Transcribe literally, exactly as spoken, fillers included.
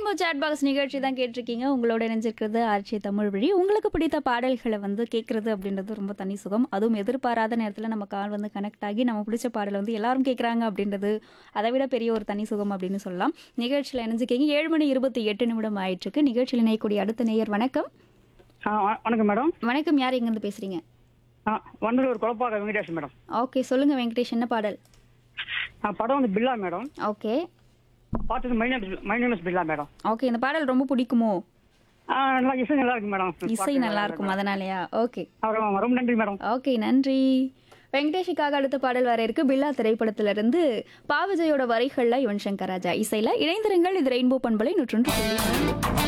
Rainbow chat box நிகழ்ச்சி தான் கேட்டிருக்கீங்க. உங்களோட இணைஞ்சிருக்கிறது ஆர்ச்சி தமிழ் வழி. உங்களுக்கு பிடித்த பாடல்களை வந்து கேட்குறது அப்படின்றது ரொம்ப தனி சுகம். அதுவும் எதிர்பாராத நேரத்தில் நம்ம கால் வந்து கனெக்ட் ஆகி நம்ம பிடிச்ச பாடலை வந்து எல்லாரும் கேட்குறாங்க அப்படின்றது அதை விட பெரிய ஒரு தனி சுகம் அப்படின்னு சொல்லலாம். நிகழ்ச்சியில் இணைஞ்சிக்கிங்க. ஏழு மணி இருபத்தி எட்டு நிமிடம் ஆயிட்டுருக்கு. நிகழ்ச்சியில் இணையக்கூடிய அடுத்த நேயர் வணக்கம். ஆ வ- வணக்கம் மேடம். வணக்கம், யார் எங்கேருந்து பேசுறீங்க? ஆ வண்டலூர் குழப்பாக வெங்கடேஷ் மேடம். ஓகே, சொல்லுங்க வெங்கடேஷ், என்ன பாடல்? ஆ படம் வந்து பில்லா மேடம். ஓகே பாட்டு வந்து my name my name is Billa madam. Okay, இந்த பாடல் ரொம்ப பிடிக்குமோ? ஆ நல்லா இசை நல்லா இருக்கு மேடம். இசை நல்லா இருக்கும் அதனாலயா? ஓகே ஆ, ரொம்ப ரொம்ப நன்றி மேடம். ஓகே, நன்றி. வெங்கடேஷுக்காக அடுத்த பாடல் வர இருக்கு. பில்லா திரைப்படத்திலிருந்து பாவிஜயோட வரிகள்ல யுவன் சங்கர் ராஜா இசையில. இணைந்திருங்கள். இது ரெயின்போ பண்பலை நூற்றொன்று புள்ளி நான்கு.